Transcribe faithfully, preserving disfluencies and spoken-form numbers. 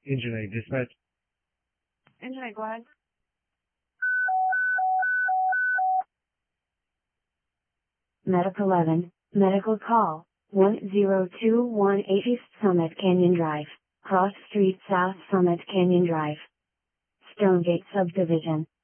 Engine eight, dispatch. Engine eight, go ahead. Medic eleven, medical call, one zero two one eight East Summit Canyon Drive, Cross Street South Summit Canyon Drive, Stonegate Subdivision.